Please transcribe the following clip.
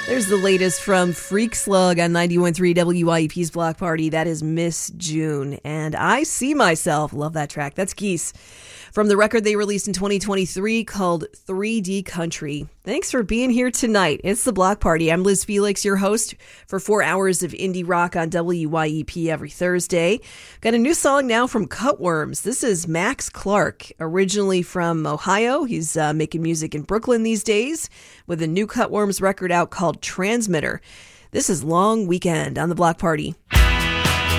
There's the latest from Freak Slug on 91.3 WYEP's Block Party. That is Miss June. And I See Myself. Love that track. That's Geese. From the record they released in 2023 called 3D Country. Thanks for being here tonight. It's the Block Party. I'm Liz Felix, your host for 4 hours of indie rock on WYEP every Thursday. Got a new song now from Cutworms. This is Max Clark, originally from Ohio. He's making music in Brooklyn these days with a new Cutworms record out called Transmitter. This is Long Weekend on the Block Party.